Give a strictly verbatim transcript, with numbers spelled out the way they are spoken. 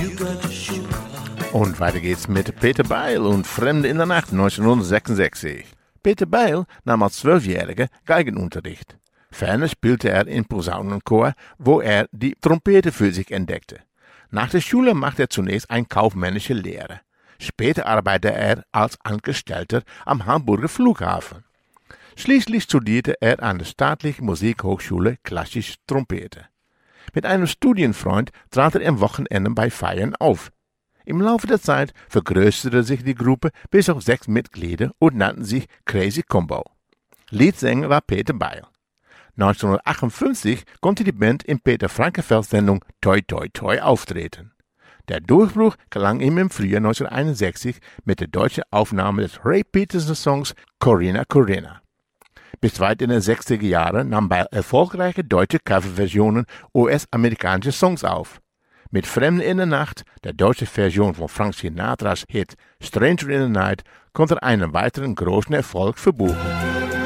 Und weiter geht's mit Peter Beil und Fremde in der Nacht neunzehnhundertsechsundsechzig. Peter Beil nahm als Zwölfjähriger Geigenunterricht. Ferner spielte er im Posaunenchor, wo er die Trompete für sich entdeckte. Nach der Schule machte er zunächst eine kaufmännische Lehre. Später arbeitete er als Angestellter am Hamburger Flughafen. Schließlich studierte er an der Staatlichen Musikhochschule klassische Trompete. Mit einem Studienfreund trat er am Wochenende bei Feiern auf. Im Laufe der Zeit vergrößerte sich die Gruppe bis auf sechs Mitglieder und nannten sich Crazy Combo. Leadsänger war Peter Beil. neunzehnhundertachtundfünfzig konnte die Band in Peter Frankenfelds Sendung Toi Toi Toi auftreten. Der Durchbruch gelang ihm im Frühjahr neunzehnhunderteinundsechzig mit der deutschen Aufnahme des Ray Peterson-Songs Corinna Corinna. Bis weit in den sechziger Jahren nahm Beil erfolgreiche deutsche Coverversionen U S-amerikanische Songs auf. Mit Fremde in der Nacht, der deutschen Version von Frank Sinatras Hit Stranger in the Night, konnte er einen weiteren großen Erfolg verbuchen.